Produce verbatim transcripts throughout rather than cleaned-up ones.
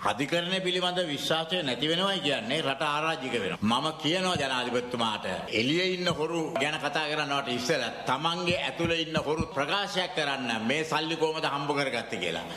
අධිකරණය පිළිබඳ විශ්වාසය නැති වෙනවයි කියන්නේ රට ආරාජික වෙනවා. මම කියනවා ජනාධිපතිතුමාට එළියේ ඉන්න හොරු ගැන කතා කරනවට ඉස්සෙල්ලා තමන්ගේ ඇතුලේ ඉන්න හොරු ප්‍රකාශයක් කරන්න මේ සල්ලි කොහමද හම්බ කරගත්තේ කියලා.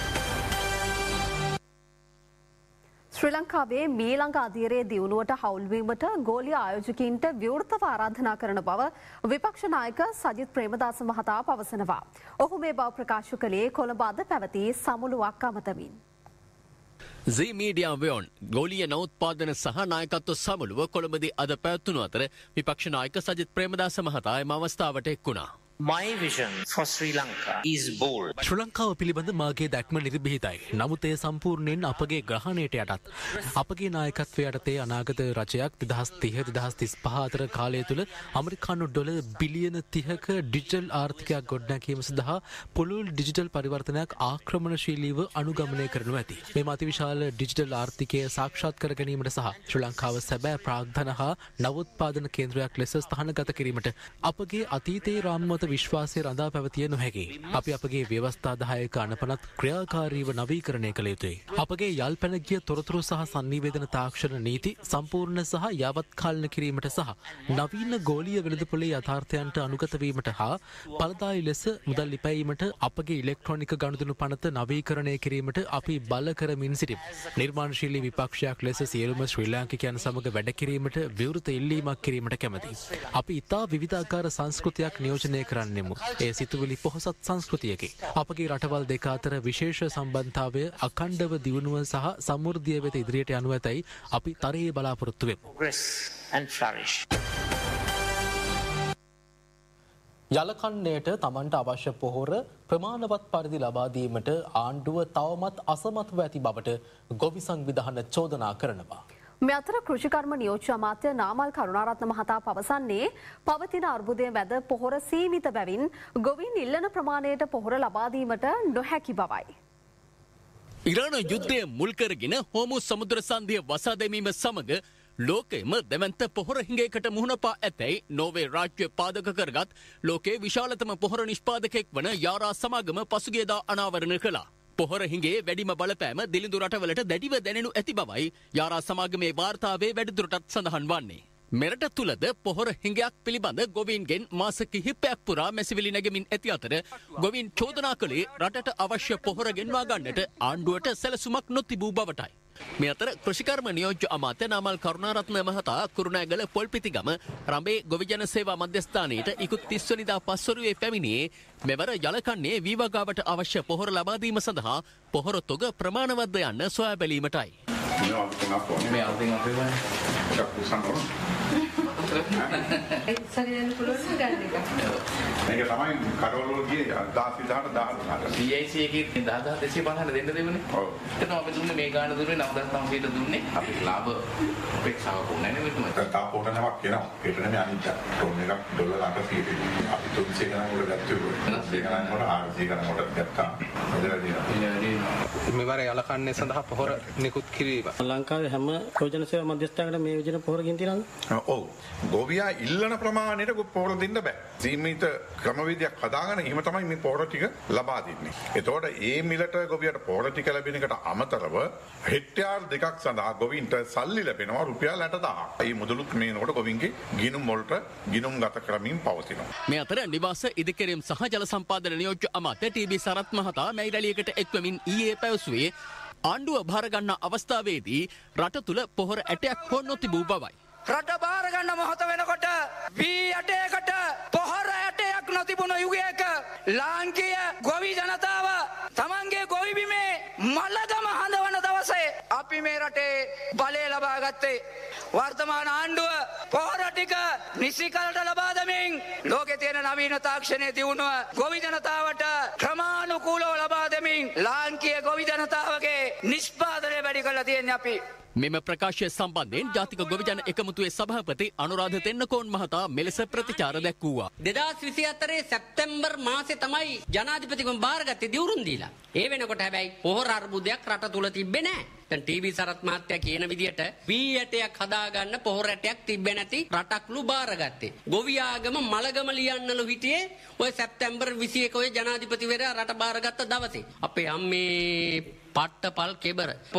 ශ්‍රී ලංකාවේ මීළඟ අධීරයේ දියුණුවට හවුල්වීමට ගෝලීය ආයෝජකයින්ට විවෘතව ආරාධනා කරන බව විපක්ෂ නායක සජිත් ප්‍රේමදාස මහතා පවසනවා. ඔහු මේ බව ප්‍රකාශ කළේ කොළඹ අද පැවති සමුළුවක් අමතමින්. Zee Media Vion ගෝලීය නවෝත්පාදන සහ නායකත්ව සමුළුව කොළඹදී අද පැවැත්වුණු අතර විපක්ෂ නායක සජිත් ප්‍රේමදාස මහතා එම අවස්ථාවට එක් වුණා. My vision for Sri Lanka is bold. ශ්‍රී ලංකාව පිළිබඳ මාගේ දැක්ම නිර්භීතයි. නමුත් එය සම්පූර්ණයෙන් අපගේ ග්‍රහණයට යටත්. අපගේ නායකත්වය යටතේ අනාගත රජයක් දෙදහස් තිහ දෙදහස් තිස්පහ අතර කාලය තුළ ඇමරිකානු ඩොලර් බිලියන තිහක ඩිජිටල් ආර්ථිකයක් ගොඩනැගීම සඳහා පුළුල් ඩිජිටල් පරිවර්තනයක් ආක්‍රමණශීලීව අනුගමනය කරනු ඇති. මේ අතිවිශාල ඩිජිටල් ආර්ථිකය සාක්ෂාත් කර ගැනීමට සහ ශ්‍රී ලංකාව සැබෑ ප්‍රාග්ධන හා නවෝත්පාදන කේන්ද්‍රයක් ලෙස ස්ථානගත කිරීමට අපගේ අතීතයේ රාම්මත විශ්වාසය රඳා පැවතිය නොහැකි. අපි අපගේ ව්‍යවස්ථා දායක අනපනත් ක්‍රියාකාරීව නවීකරණය කළ යුතුයි. අපගේ යල් පැන ගිය තොරතුරු සහ sannivedana තාක්ෂණ නීති සම්පූර්ණ සහ යාවත්කාලන කිරීමට සහ නවීන ගෝලීය වෙළඳපොලේ යථාර්ථයන්ට අනුගත වීමට හා ඵලදායී ලෙස මුදල් ලිපැයීමට අපගේ ඉලෙක්ට්‍රොනික ගනුදෙනු පනත නවීකරණය කිරීමට අපි බල කරමින් සිටිමු. නිර්මාණශීලී විපක්ෂයක් ලෙස සියලුම ශ්‍රී ලාංකිකයන් සමග වැඩ කිරීමට විවෘත ඉල්ලීමක් කිරීමට කැමැතියි. අපි ඉතා විවිධාකාර සංස්කෘතියක් නියෝජනය කර ඒ සිතුවිලි පොහොසත් සංස්කෘතියකි. අපගේ රටවල් දෙක අතර විශේෂ සම්බන්ධතාවය අඛණ්ඩව දියුණුව සහ සමෘද්ධිය වෙත ඉදිරියට යනු ඇතැයි අපි තරයේ බලාපොරොත්තු වෙමු. යලකන්නයට තමන්ට අවශ්‍ය පොහොර ප්‍රමාණවත් පරිදි ලබා දීමට ආණ්ඩුව තවමත් අසමත්ව ඇති බවට ගොවි සංවිධාන චෝදනා කරනවා. මේ අතර කෘෂිකර්ම නියෝජ්‍ය අමාත්‍ය නාමල් කරුණාරත්න මහතා පවසන්නේ පවතින අර්බුදය මැද පොහොර සීමිත බැවින් ගොවීන් ඉල්ලන ප්‍රමාණයට පොහොර ලබා දීමට නොහැකි බවයි. ඉරාන යුද්ධය මුල් කරගෙන හෝමුස් සමුද්‍ර සන්ධිය වසා දැමීම සමග ලෝකෙම දෙවන්ත පොහොර හිඟයකට මුහුණ පා ඇතැයි නෝර්වේ රාජ්‍ය පාදක කරගත් ලෝකයේ විශාලතම පොහොර නිෂ්පාදකයෙක් වන යාරා සමාගම පසුගියදා අනාවරණ කළා. පොහොර හිඟේ වැඩිම බලපෑම දිලිඳු රටවලට දැඩිව දැනෙනු ඇති බවයි යාරා සමාගමේ වාර්තාවේ වැඩිදුරටත් සඳහන් වන්නේ. මෙරට තුලද පොහොර හිඟයක් පිළිබඳ ගොවීන්ගෙන් මාස කිහිපයක් පුරා මැසිවිලි නැගෙමින් ඇති අතර ගොවීන් චෝදනා කළේ රටට අවශ්‍ය පොහොර ගෙන්වා ගන්නට ආණ්ඩුවට සැලසුමක් නොතිබූ බවටයි. මේ අතර කෘෂිකර්ම නියෝජ්‍ය අමාත්‍ය නාමල් කරුණාරත්න මහතා කුරුණෑගල පොල්පිටිගම රඹේ ගොවි ජන සේවා මධ්‍යස්ථානයට ඉකුත් තිස් වෙනිදා පස්වරුවේ පැමිණියේ මෙවර යලකන්නේ වීවගාවට අවශ්‍ය පොහොර ලබා දීම සඳහා පොහොර තොග ප්‍රමාණවත්ද යන්න සොයා බැලීමටයි. සරියන්න පුළුවන් ගන්න එක. මේක තමයි කරවල ගියේ දහස් විදහාට දහස්. C I C එකේ දහදාහ දෙසිය පනහට දෙන්න දෙන්නේ. ඔව්. එතන අපි දුන්නේ මේ ගාන දුන්නේ නවදාස් නවසීයට දුන්නේ. අපි ලාභ අපේක්ෂාවක් උන්නේ නැහැ මෙතුමා. තාප පොට නමක් කියනවා. ඒකට නෙමෙයි අනිත් ටොන් එකක් ඩොලර් අටසිය දෙන්නේ. අපි තුන්සිය ගණන් වල ගත්තේ. තුන්සිය ගණන් වල ආරසිය ගණන් වල ගත්තා. මෙවර යලකන්නේ සඳහා පොහොර නිකුත් කිරීම. ලංකාවේ හැම යෝජන සේවා මධ්‍යස්ථානයකට මේ යෝජන පොහොර ගෙන් තියනවද? ඔව්. ගොවියා ඉල්ලන ප්‍රමාණයට පොහොර දෙන්න බෑ. සීමිත ක්‍රමවේදයක් හදාගෙන එහෙම තමයි මේ පොහොර ටික ලබා දෙන්නේ. එතකොට ඒ මිලට ගොවියට පොහොර ටික ලැබෙන එකට අමතරව හෙක්ටයාර් දෙකක් සඳහා ගොවින්ට සල්ලි ලැබෙනවා රුපියල් අටදාහක්. මේ මුදලුත් මේනකොට ගොවින්ගේ ගිණුම් වලට ගිණුම් ගත කරමින් පවතිනවා. මේ අතර නිවාස ඉදිකිරීම සහ ජල සම්පාදන නියෝජ්‍ය අමාත්‍ය ටී බී සරත් මහතා මේ රැළියකට එක්වමින් ඊයේ පැවසුවේ ආණ්ඩුව භාර ගන්නා අවස්ථාවේදී රට තුල පොහොර ඇටයක් හෝ නොතිබූ බවයි. රට බාර ගන්න මොහොත වෙනකොට වී ඇටයකට පොහොර ඇටයක් නොතිබුණු යුගයක ලාංකීය ගොවි ජනතාව තමන්ගේ ගොවි බිමේ මලගම හඳවන දවසේ අපි මේ රටේ බලය ලබා ගත්තේ. වර්තමාන ආණ්ඩුව පොහොර ටික නිසිකලට ලබා දෙමින් ලෝකේ තියෙන නවීන තාක්ෂණයේ දියුණුව ගොවි ජනතාවට ක්‍රමානුකූලව ලබා දෙමින් ලාංකීය ගොවි ජනතාවගේ නිෂ්පාදනය වැඩි කරලා තියෙන්නේ අපි. මෙම ප්‍රකාශය සම්බන්ධයෙන් ජාතික ගොවිජන එකමුතුවේ සභාපති අනුරාධ තෙන්නකෝන් මහතා මෙලෙස ප්‍රතිචාර දැක්වුවා. දෙදාස් විසි හතරේ සැප්තැම්බර් මාසේ තමයි ජනාධිපතිකම බාරගත්තේ දිවුරුම් දීලා. ඒ වෙනකොට හැබැයි පොහොර අර්බුදයක් රට තුල තිබ්බේ නැහැ. දැන් ටී බී සරත් මහත්තයා කියන විදිහට වී ඇටයක් හදාගන්න පොහොර ඇටයක් තිබ්බේ නැති රටක්ලු බාරගත්තේ. ගොවියාගම මලගම ලියන්නලු හිටියේ ඔය සැප්තැම්බර් විසි එක ඔය ජනාධිපතිවරයා රට බාරගත්ත දවසේ. අපේ අම්මේ පට්ටපල් කෙබර